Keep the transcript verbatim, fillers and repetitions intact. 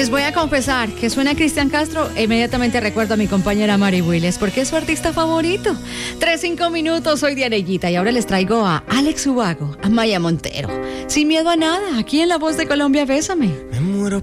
Les voy a confesar que suena Cristian Castro e inmediatamente recuerdo a mi compañera Mari Willes, porque es su artista favorito. Tres, cinco minutos, soy Dianellita y ahora les traigo a Alex Ubago, a Maya Montero. Sin miedo a nada, aquí en La Voz de Colombia, Bésame. Me muero